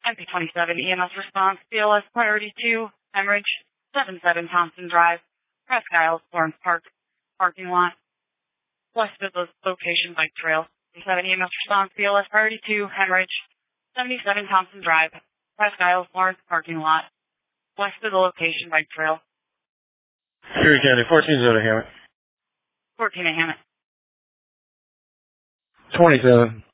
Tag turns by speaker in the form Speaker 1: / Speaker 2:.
Speaker 1: MP27 EMS response, BLS priority 2, Hemorrhage, 77 Thompson Drive, Presque Isle, Florence Park, parking lot, west of the location bike trail. 7 EMS response, BLS priority 2, Hemorrhage, 77 Thompson Drive, Presque Isle, Florence parking lot, west of the location bike trail.
Speaker 2: Erie County, 14's out of Hammett.
Speaker 1: 14 at Hammett.
Speaker 2: 27.